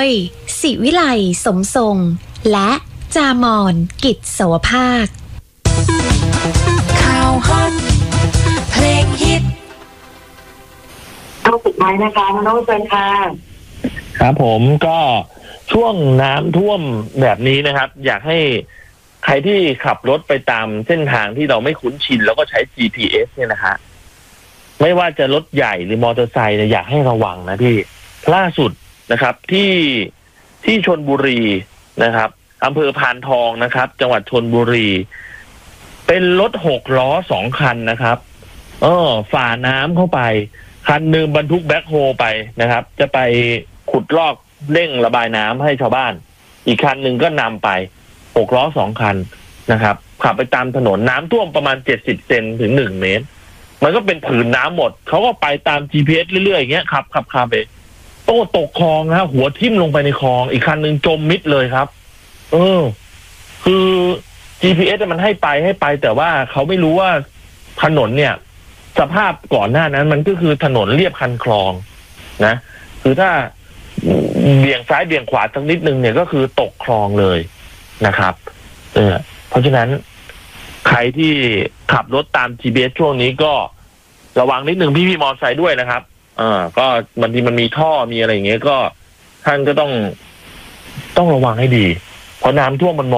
ยศิวิไลสมทรงและจามอนกิจสวภาคข่าวฮอตเพลงฮิตช่วงสุดท้ายนะคะน้องเซนค่ะครับผมก็ช่วงน้ำท่วมแบบนี้นะครับ อยากให้ใครที่ขับรถไปตามเส้นทางที่เราไม่คุ้นชินแล้วก็ใช้ GPS เนี่ยนะฮะไม่ว่าจะรถใหญ่หรือมอเตอร์ไซค์เนี่ยอยากให้ระวังนะพี่ล่าสุดนะครับที่ชลบุรีนะครับอำเภอพานทองนะครับ จังหวัดชลบุรีเป็นรถ6 ล้อ2 คันนะครับฝ่าน้ำเข้าไปคันหนึ่งบรรทุกแบ็คโฮไปนะครับจะไปขุดลอกเร่งระบายน้ำให้ชาวบ้านอีกคันหนึ่งก็นำไป6 ล้อ2 คันนะครับขับไปตามถนนน้ำท่วมประมาณ70 เซนถึง1 เมตรมันก็เป็นผืนน้ำหมดเขาก็ไปตาม GPS เรื่อยๆอย่างเงี้ยขับไปโต้ตกคลองนะหัวทิ่มลงไปในคลองอีกคันหนึ่งจมมิดเลยครับคือ GPS มันให้ไปแต่ว่าเขาไม่รู้ว่าถนนเนี่ยสภาพก่อนหน้านั้นมันก็คือถนนเรียบคันคลองนะคือถ้าเบี่ยงซ้ายเบี่ยงขวาสักนิดนึงเนี่ยก็คือตกคลองเลยนะครับเพราะฉะนั้นใครที่ขับรถตาม GPS ช่วงนี้ก็ระวังนิดนึงพี่มอเตอร์ไซค์ด้วยนะครับก็บางทีมันมีท่อมีอะไรอย่างเงี้ยก็ท่านก็ต้องระวังให้ดีเพราะน้ำท่วมมัน